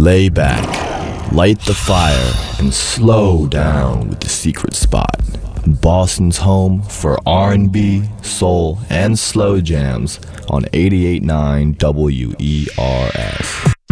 Lay back, light the fire, and slow down with the secret spot. Boston's home for R&B, soul, and slow jams on 88.9 WERS.